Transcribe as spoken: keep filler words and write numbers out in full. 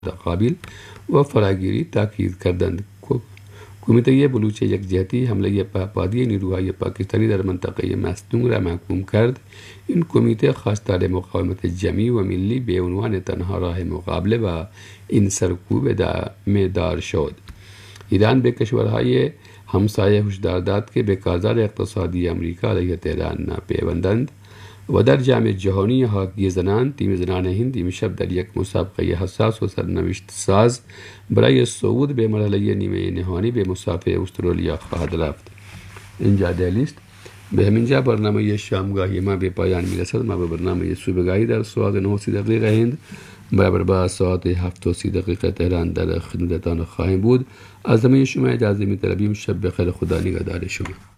قابل و فراگیری تاکید کردند. کمیته بلوچ یکجهتی حمله پهپادی نیروهای پاکستانی در منطقه مصدوم را محکوم کرد. این کمیته خواستار مقاومت جمعی و ملی به عنوان تنها راه مقابله و این سرکوب دار شد. ایران به کشورهای همسایه هشدار داد که به کارزار اقتصادی امریکا علیه تهران پیوندند و در جام جهانی هاکی زنان تیم زنان هند امشب در یک مسابقه حساس و سرنوشت ساز برای صعود به مرحله نیمه نهایی به مسافه استرالیا خواهد رفت. اینجا دلیست. به همینجا برنامه شامگاهی ما به پایان میرسد. ما به برنامه صبحگاهی در ساعت نه و سی دقیقه هند برابر با ساعت هفت و سی دقیقه تهران در خدمتتان خواهیم بود. از همه شما اجازه می‌طلبیم. شب بخیر، خدا نگهدار شما.